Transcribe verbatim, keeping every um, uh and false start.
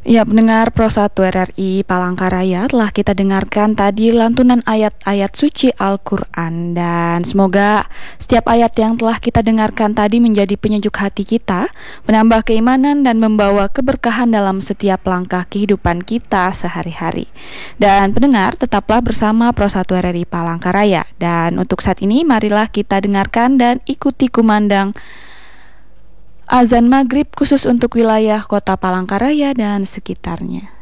Ya, pendengar Pro satu R R I Palangkaraya, telah kita dengarkan tadi lantunan ayat-ayat suci Al-Quran. Dan semoga setiap ayat yang telah kita dengarkan tadi menjadi penyejuk hati kita, menambah keimanan dan membawa keberkahan dalam setiap langkah kehidupan kita sehari-hari. Dan pendengar, tetaplah bersama Pro satu R R I Palangkaraya. Dan untuk saat ini, marilah kita dengarkan dan ikuti kumandang azan maghrib khusus untuk wilayah kota Palangkaraya dan sekitarnya.